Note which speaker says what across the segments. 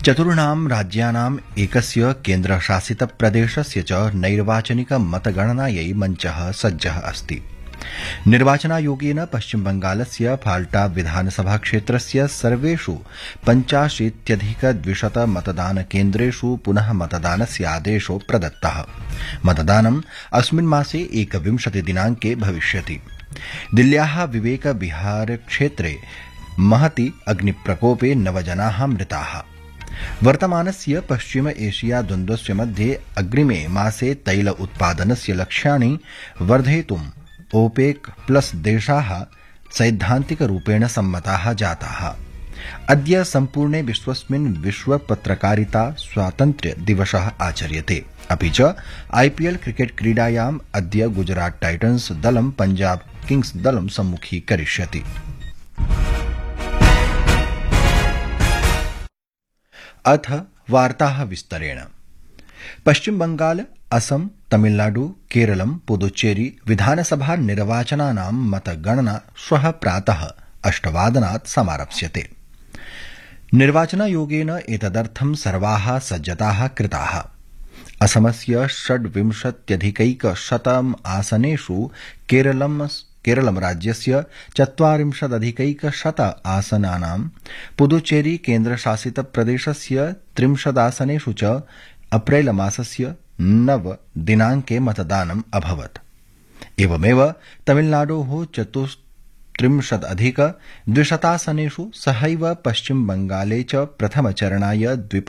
Speaker 1: चतुर्णां राज्यानाम् एकस्य केन्द्रशासितप्रदेशस्य च नैर्वाचनिक मतगणनायै मञ्चः सज्जः अस्ति। निर्वाचनायोगेन पश्चिमबंगालस्य फाल्टा विधानसभाक्षेत्रस्य सर्वेषु 85,200 मतदानकेन्द्रेषु पुनः मतदानस्य आदेशो प्रदत्तः। मतदानम् अस्मिन् मासे 21 दिनाङ्के भविष्यति। दिल्ल्याः विवेक विहार क्षेत्रे महति अग्निप्रकोपे 9 जनाः मृताः। वर्तमानस्य पश्चिम एशिया द्वन्द्वस्य मध्ये अग्रिमे मासे तैल उत्पादनस्य लक्ष्याणि वर्धयितुम् ओपेक प्लस देशाः सैद्धान्तिकरूपेण सम्मताः जाताः। अद्य सम्पूर्णे विश्वस्मिन् विश्व पत्रकारिता स्वातन्त्र्य दिवसः आचर्यते। अपि च आईपीएल क्रिकेट क्रीडायाम् अद्य गुजरात टाइटन्स दलं पंजाब किंग्स दलं सम्मुखीकरिष्यति। अथ वार्ताः विस्तरेण। पश्चिम बंगाल, असम, तमिलनाडु, केरलम, पुदुच्चेरी विधानसभा निर्वाचनानां मतगणना श्वः प्रातः 8 समारप्स्यते। निर्वाचनायोगेन एतदर्थं सर्वाः सज्जताः कृताः। असमस्य 26,100 आसनेषु केरलम राज्यस्य 40,100 आसनानां, पुदुच्चेरी केन्द्रशासित प्रदेशस्य 30 आसनेषु च अप्रैल मासस्य 9 दिनाङ्के मतदानम् अभवत्। एवमेव तमिलनाडोः 34,200 आसनेषु सहैव पश्चिम बंगाले च प्रथमचरणाय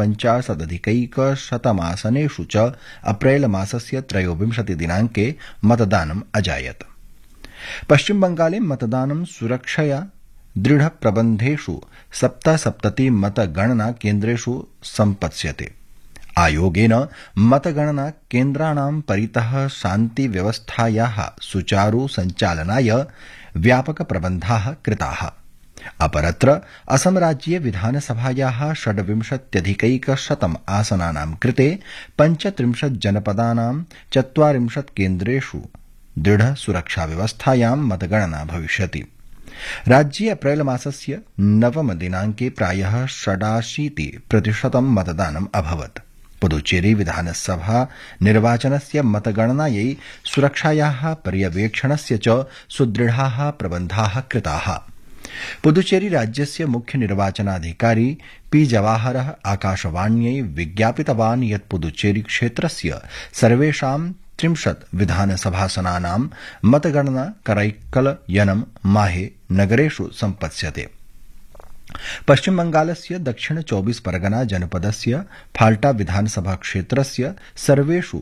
Speaker 1: 52,100 आसनेषु च अप्रैल मासस्य 23 दिनाङ्के मतदानम् अजायत। पश्चिम बंगाले मतदानं सुरक्षया दृढप्रबन्धेषु 77 मतगणना केन्द्रेषु सम्पत्स्यते। आयोगेन मतगणना केन्द्राणां परितः शान्ति व्यवस्थायाः सुचारु सञ्चालनाय व्यापक प्रबन्धाः कृताः। अपरत्र असम राज्ये विधानसभायाः 26,100 आसनानां कृते 35 जनपदानां 40 केन्द्रेषु दृढ सुरक्षा व्यवस्थायां मतगणना भविष्यति। राज्ये अप्रैल मासस्य 9 दिनाङ्के प्रायः 86% मतदानम् अभवत्। पुदुच्चेरी विधानसभा निर्वाचनस्य मतगणनायै सुरक्षायाः पर्यवेक्षणस्य च सुदृढाः प्रबन्धाः कृताः। पुदुच्चेरी राज्यस्य मुख्य निर्वाचनाधिकारी पी जवाहरः आकाशवाण्यै विज्ञापितवान् यत् पुदुच्चेरी क्षेत्रस्य सर्वेषां 30 विधानसभासनानां मतगणना करैक्कल यनम माहे नगरेषु सम्पत्स्यते। पश्चिम बंगालस्य दक्षिण 24 परगना जनपदस्य फाल्टा विधानसभा क्षेत्रस्य सर्वेषु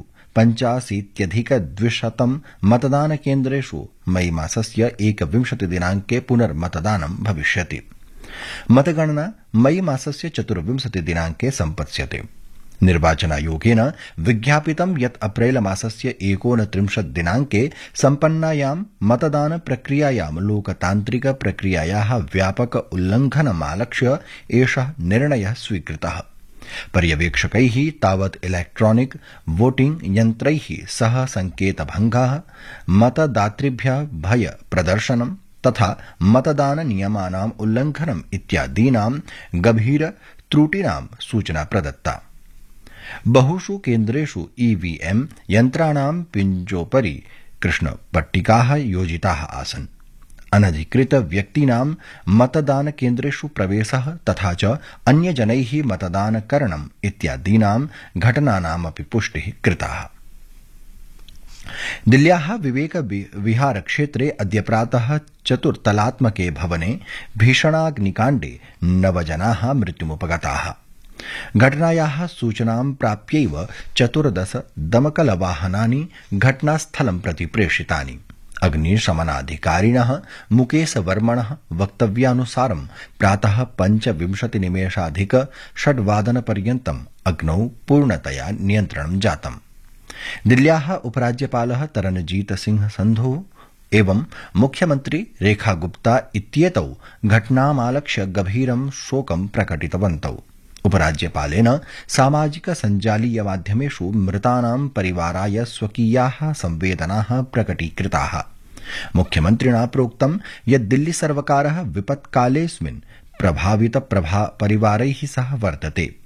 Speaker 1: 85,200 मतदानकेन्द्रेषु मई मासस्य 21 दिनाङ्के पुनर्मतदानं भविष्यति। मतगणना मई मासस्य 24 दिनाङ्के सम्पत्स्यते। निर्वाचनायोगेन विज्ञापितं यत् अप्रैल मासस्य 29 दिनाङ्के सम्पन्नायां मतदान प्रक्रियायां लोकतान्त्रिक प्रक्रियायाः व्यापक उल्लङ्घनमालक्ष्य एषः निर्णयः स्वीकृतः। पर्यवेक्षकैः तावत् इलेक्ट्रॉनिक वोटिंग यन्त्रैः सह संकेतभङ्गः, मतदातृभ्यः भय प्रदर्शनं तथा मतदान नियमानाम् उल्लङ्घनम् इत्यादीनां गभीर त्रुटीनां सूचना प्रदत्ता। बहुषु केन्द्रेषु ईवीएम यन्त्राणां पिञ्जोपरि कृष्णपट्टिकाः योजिताः आसन्। अनधिकृत व्यक्तीनां मतदानकेन्द्रेषु प्रवेशः तथा च अन्यजनैः मतदानकरणम् इत्यादीनां घटनानामपि पुष्टिः कृताः। दिल्ल्याः विवेक विहार क्षेत्रे अद्य प्रातः चतुर्तलात्मके भवने भीषणाग्निकाण्डे 9 जनाः मृत्युमुपगताः। घटनायाः सूचनां प्राप्यैव 14 दमकलवाहनानि घटनास्थलं प्रति प्रेषितानि। अग्निशमनाधिकारिणः मुकेश वर्मणः वक्तव्यानुसारं प्रातः 25 निमेषाधिक 6 पर्यन्तम् अग्नौ पूर्णतया नियन्त्रणं जातम्। दिल्ल्याः उपराज्यपालः तरनजीत सिंह संधु एवं मुख्यमन्त्री रेखा गुप्ता इत्येतौ घटनामालक्ष्य गभीरं शोकं प्रकटितवन्तौ। उपराज्यपालेन सामाजिक सञ्जालीय माध्यमेषु मृतानां परिवाराय स्वकीयाः संवेदनाः प्रकटीकृताः। मुख्यमन्त्रिणा प्रोक्तं यत् दिल्ली सर्वकारः विपत्कालेऽस्मिन् प्रभावित परिवारैः सह वर्तते।